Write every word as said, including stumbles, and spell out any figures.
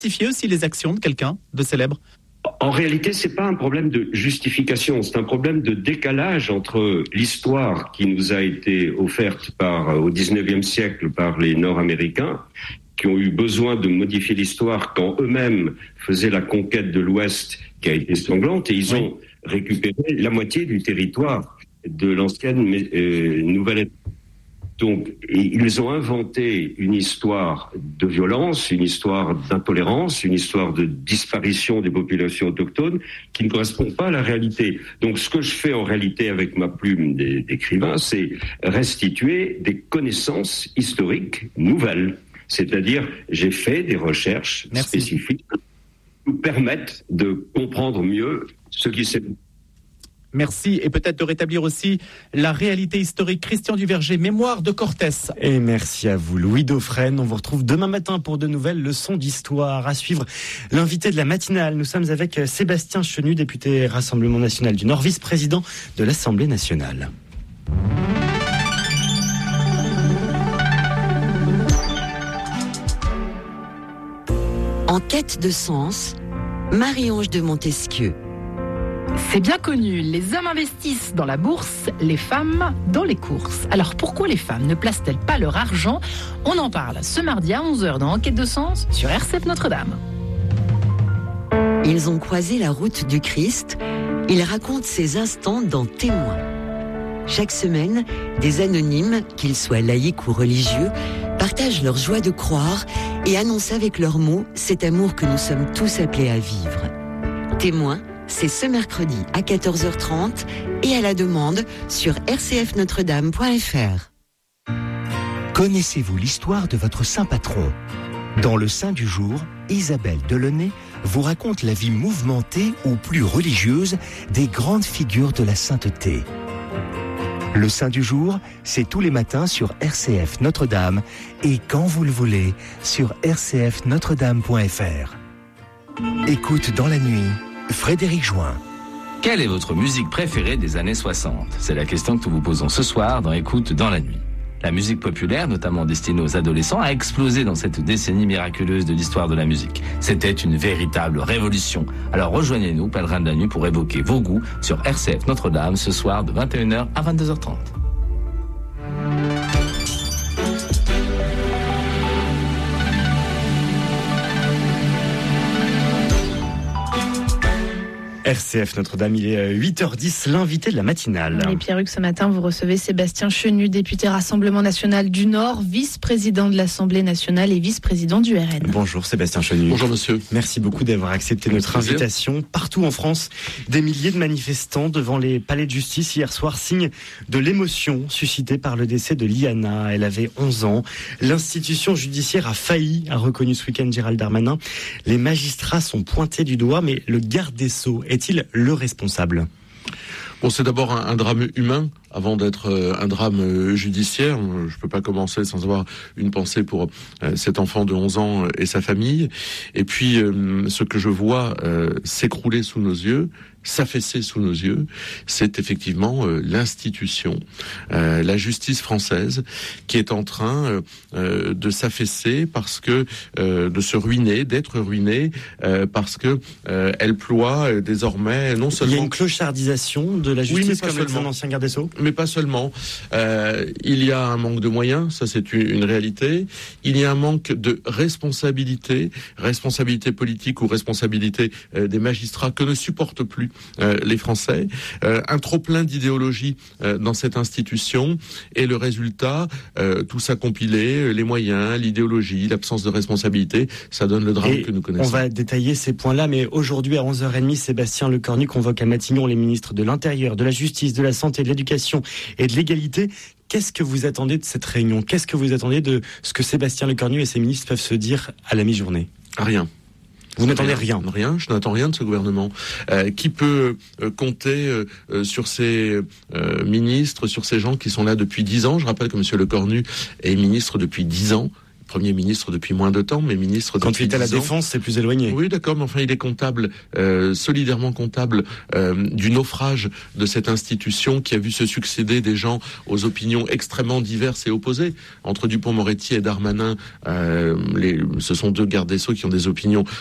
justifier aussi les actions de quelqu'un de célèbre ? En réalité, c'est pas un problème de justification, c'est un problème de décalage entre l'histoire qui nous a été offerte par, au dix-neuvième siècle par les Nord-Américains, qui ont eu besoin de modifier l'histoire quand eux-mêmes faisaient la conquête de l'Ouest qui a été sanglante, et ils ont récupéré la moitié du territoire de l'ancienne euh, Nouvelle-État. Donc, ils ont inventé une histoire de violence, une histoire d'intolérance, une histoire de disparition des populations autochtones qui ne correspond pas à la réalité. Donc, ce que je fais en réalité avec ma plume d'écrivain, c'est restituer des connaissances historiques nouvelles. C'est-à-dire, j'ai fait des recherches Merci. spécifiques qui nous permettent de comprendre mieux ce qui s'est passé. Merci, et peut-être de rétablir aussi la réalité historique. Christian Duverger, Mémoire de Cortès. Et merci à vous, Louis Dauphren. On vous retrouve demain matin pour de nouvelles leçons d'histoire. À suivre l'invité de la matinale. Nous sommes avec Sébastien Chenu, député Rassemblement National du Nord, vice-président de l'Assemblée nationale. En quête de sens, Marie-Ange de Montesquieu. C'est bien connu, les hommes investissent dans la bourse, les femmes dans les courses. Alors pourquoi les femmes ne placent-elles pas leur argent ? On en parle ce mardi à onze heures dans Enquête de sens sur R C F Notre-Dame. Ils ont croisé la route du Christ. Ils racontent ces instants dans Témoins. Chaque semaine, des anonymes, qu'ils soient laïcs ou religieux, partagent leur joie de croire et annoncent avec leurs mots cet amour que nous sommes tous appelés à vivre. Témoins, c'est ce mercredi à quatorze heures trente et à la demande sur r c f notre dame point f r. Connaissez-vous l'histoire de votre saint patron ? Dans le Saint du jour, Isabelle Delaunay vous raconte la vie mouvementée ou plus religieuse des grandes figures de la sainteté. Le Saint du jour, c'est tous les matins sur R C F Notre-Dame et quand vous le voulez sur r c f notre dame point f r. Écoute dans la nuit, Frédéric Join. Quelle est votre musique préférée des années soixante ? C'est la question que nous vous posons ce soir dans Écoute dans la nuit. La musique populaire, notamment destinée aux adolescents, a explosé dans cette décennie miraculeuse de l'histoire de la musique. C'était une véritable révolution. Alors rejoignez-nous, pèlerins de la nuit, pour évoquer vos goûts sur R C F Notre-Dame ce soir de vingt et une heures à vingt-deux heures trente. R C F Notre-Dame, il est huit heures dix, l'invité de la matinale. Et Pierruc, ce matin, vous recevez Sébastien Chenu, député Rassemblement National du Nord, vice-président de l'Assemblée nationale et vice-président du R N. Bonjour Sébastien Chenu. Bonjour monsieur. Merci beaucoup d'avoir accepté notre invitation. Partout en France, des milliers de manifestants devant les palais de justice hier soir, signe de l'émotion suscitée par le décès de Liana. Elle avait onze ans. L'institution judiciaire a failli, a reconnu ce week-end Gérald Darmanin. Les magistrats sont pointés du doigt, mais le garde des Sceaux est-il le responsable ? Bon, c'est d'abord un, un drame humain avant d'être euh, un drame euh, judiciaire. Je peux pas commencer sans avoir une pensée pour euh, cet enfant de onze ans et sa famille. Et puis, euh, ce que je vois euh, s'écrouler sous nos yeux, s'affaisser sous nos yeux, c'est effectivement euh, l'institution, euh, la justice française, qui est en train euh, de s'affaisser parce que euh, de se ruiner, d'être ruinée, euh, parce que euh, elle ploie euh, désormais non seulement. Il y a une clochardisation de la justice, oui, comme le disait un ancien garde des Sceaux. Mais pas seulement. Euh, il y a un manque de moyens, ça c'est une, une réalité. Il y a un manque de responsabilité, responsabilité politique ou responsabilité euh, des magistrats que ne supportent plus Euh, les Français, euh, un trop-plein d'idéologie euh, dans cette institution, et le résultat, euh, tout ça compilé, les moyens, l'idéologie, l'absence de responsabilité, ça donne le drame et que nous connaissons. On va détailler ces points-là, mais aujourd'hui à onze heures trente, Sébastien Lecornu convoque à Matignon les ministres de l'Intérieur, de la Justice, de la Santé, de l'Éducation et de l'Égalité. Qu'est-ce que vous attendez de cette réunion ? Qu'est-ce que vous attendez de ce que Sébastien Lecornu et ses ministres peuvent se dire à la mi-journée ? Rien. Vous n'attendez rien, rien. Rien, je n'attends rien de ce gouvernement. Euh, qui peut euh, compter euh, sur ces euh, ministres, sur ces gens qui sont là depuis dix ans ? Je rappelle que M. Lecornu est ministre depuis dix ans. Premier ministre depuis moins de temps, mais ministre Quand depuis il est à la dix ans. Défense, c'est plus éloigné. Oui, d'accord, mais enfin, il est comptable, euh, solidairement comptable euh, du naufrage de cette institution qui a vu se succéder des gens aux opinions extrêmement diverses et opposées. Entre Dupond-Moretti et Darmanin, euh, les, ce sont deux gardes des Sceaux qui ont des opinions